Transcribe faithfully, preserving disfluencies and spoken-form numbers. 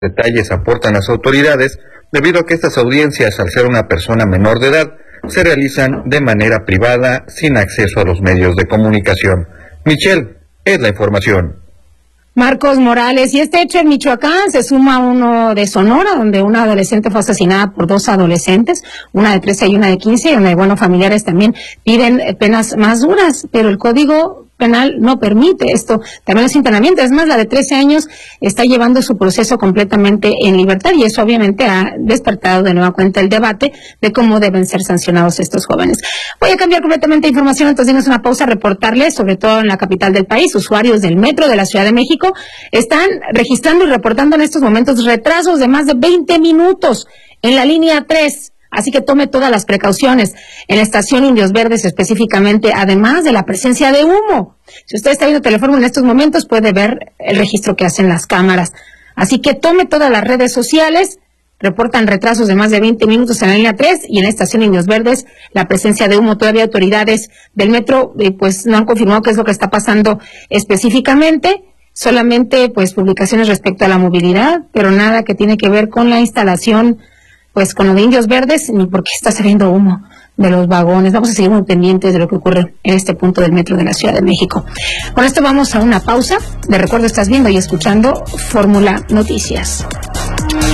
Detalles aportan las autoridades, debido a que estas audiencias, al ser una persona menor de edad, se realizan de manera privada, sin acceso a los medios de comunicación. Michelle, es la información. Marcos Morales, y este hecho en Michoacán se suma a uno de Sonora, donde una adolescente fue asesinada por dos adolescentes, una de trece y una de quince, y donde, bueno, familiares también piden penas más duras, pero el Código Penal no permite esto, también es internamiento. Es más, la de trece años está llevando su proceso completamente en libertad, y eso obviamente ha despertado de nueva cuenta el debate de cómo deben ser sancionados estos jóvenes. Voy a cambiar completamente de información, entonces dimos una pausa a reportarles, sobre todo en la capital del país, usuarios del metro de la Ciudad de México están registrando y reportando en estos momentos retrasos de más de veinte minutos en la línea tres. Así que tome todas las precauciones en la estación Indios Verdes específicamente, además de la presencia de humo. Si usted está viendo Telefórmula en estos momentos, puede ver el registro que hacen las cámaras. Así que tome todas las redes sociales, reportan retrasos de más de veinte minutos en la línea tres y en la estación Indios Verdes la presencia de humo. Todavía autoridades del metro eh, pues no han confirmado qué es lo que está pasando específicamente. Solamente pues publicaciones respecto a la movilidad, pero nada que tiene que ver con la instalación, pues con los de Indios Verdes, ni por qué está saliendo humo de los vagones. Vamos a seguir muy pendientes de lo que ocurre en este punto del metro de la Ciudad de México. Con esto vamos a una pausa. De recuerdo, estás viendo y escuchando Fórmula Noticias.